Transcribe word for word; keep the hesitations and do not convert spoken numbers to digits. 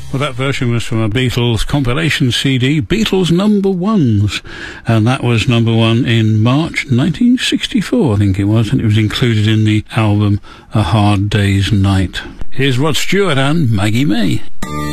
Well, that version was from a Beatles compilation C D, Beatles Number Ones, and that was number one in March nineteen sixty-four, I think it was, and it was included in the album A Hard Day's Night. Here's Rod Stewart and Maggie May.